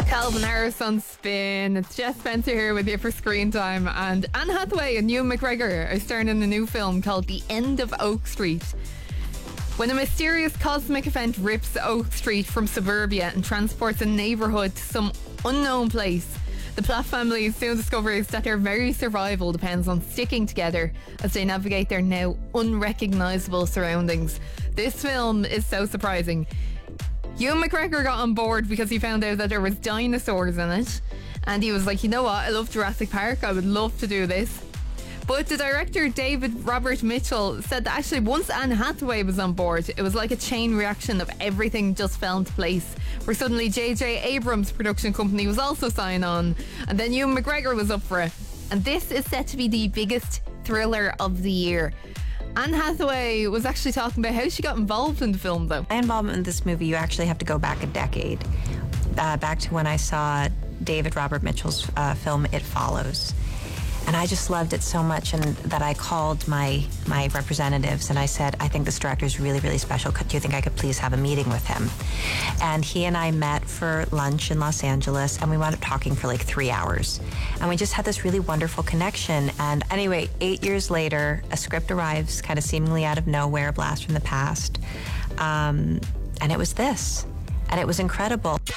Calvin Harris on Spin. It's Jess Spencer here with you for Screen Time. And Anne Hathaway and Ewan McGregor are starring in a new film called The End of Oak Street. When a mysterious cosmic event rips Oak Street from suburbia and transports a neighbourhood to some unknown place, the Platt family soon discovers that their very survival depends on sticking together as they navigate their now unrecognisable surroundings. This film is so surprising. Ewan McGregor got on board because he found out that there was dinosaurs in it, and he was like, you know what, I love Jurassic Park, I would love to do this. But the director David Robert Mitchell said that actually once Anne Hathaway was on board, it was like a chain reaction of everything just fell into place, where suddenly J.J. Abrams' production company was also signed on, and then Ewan McGregor was up for it. And this is set to be the biggest thriller of the year. Anne Hathaway was actually talking about how she got involved in the film, though. My involvement in this movie, you actually have to go back a decade, back to when I saw David Robert Mitchell's film It Follows. And I just loved it so much, and that I called my representatives and I said, I think this director is really, really special. Do you think I could please have a meeting with him? And he and I met for lunch in Los Angeles, and we wound up talking for like 3 hours. And we just had this really wonderful connection. And anyway, 8 years later, a script arrives, kind of seemingly out of nowhere, a blast from the past. And it was this. And it was incredible.